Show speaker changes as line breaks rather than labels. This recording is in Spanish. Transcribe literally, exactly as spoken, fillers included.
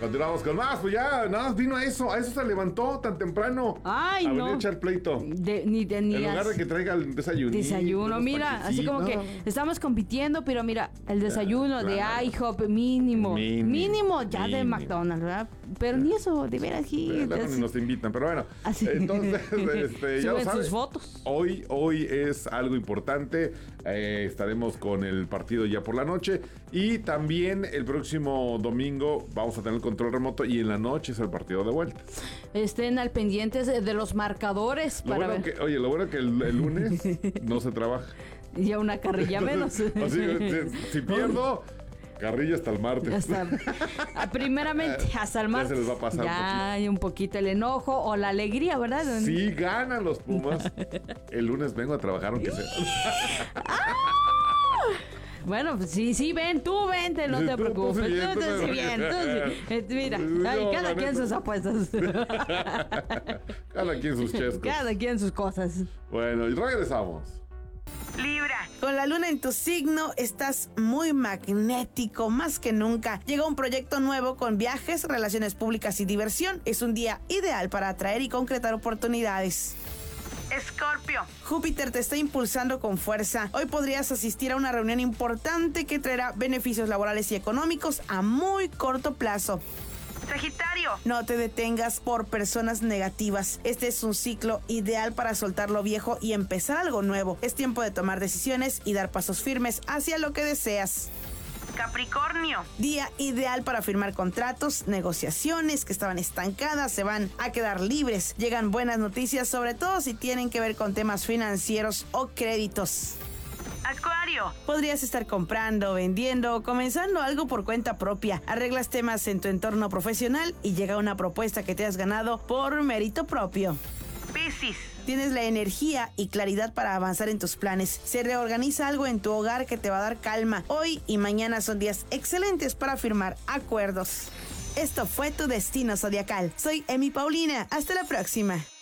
Continuamos con más, pues ya, nada más vino a eso, a eso se levantó tan temprano.
Ay,
a
no.
venir a echar pleito.
De, ni de ni
En lugar de que traiga el desayuno.
Desayuno, mira, así como que estamos compitiendo, pero mira, el desayuno
claro.
de IHOP mínimo,
Mínimo,
mínimo ya de
mínimo.
McDonald's, ¿verdad? Pero ni eso, de veras aquí.
Eh, luego ni nos invitan, pero bueno.
Así.
Entonces, este, ya lo
Suben
sabes.
sus fotos.
Hoy, hoy es algo importante. Eh, estaremos con el partido ya por la noche. Y también el próximo domingo vamos a tener el control remoto. Y en la noche es el partido de vuelta.
Estén al pendientes de los marcadores
Lo
para
bueno
ver.
que, oye, lo bueno que el, el lunes no se trabaja.
Ya una carrilla menos.
Así, si, si pierdo, carrilla hasta el martes.
Hasta, primeramente, hasta el martes.
Ya se les va a pasar
Ya
un poquito.
hay un poquito el enojo o la alegría, ¿verdad?
Si ganan los Pumas, el lunes vengo a trabajar aunque sea.
Bueno, pues sí, sí, ven, tú vente, no
Sí,
te
tú, tú
preocupes.
sí bien,
Tú
tú
sí
sí
bien,
bien.
tú sí. Eh, Mira, ay,
No,
cada
la
quien
neta.
sus apuestas.
Cada quien sus chescos.
Cada quien sus cosas.
Bueno, y regresamos.
Libra, con la luna en tu signo estás muy magnético, más que nunca. Llega un proyecto nuevo con viajes, relaciones públicas y diversión. Es un día ideal para atraer y concretar oportunidades. Escorpio, Júpiter te está impulsando con fuerza. Hoy podrías asistir a una reunión importante que traerá beneficios laborales y económicos a muy corto plazo. Sagitario, no te detengas por personas negativas. Este es un ciclo ideal para soltar lo viejo y empezar algo nuevo. Es tiempo de tomar decisiones y dar pasos firmes hacia lo que deseas. Capricornio, día ideal para firmar contratos, negociaciones que estaban estancadas se van a quedar libres. Llegan buenas noticias, sobre todo si tienen que ver con temas financieros o créditos. Acuario, podrías estar comprando, vendiendo o comenzando algo por cuenta propia. Arreglas temas en tu entorno profesional y llega una propuesta que te has ganado por mérito propio. Piscis, tienes la energía y claridad para avanzar en tus planes. Se reorganiza algo en tu hogar que te va a dar calma. Hoy y mañana son días excelentes para firmar acuerdos. Esto fue Tu Destino Zodiacal. Soy Emi Paulina. Hasta la próxima.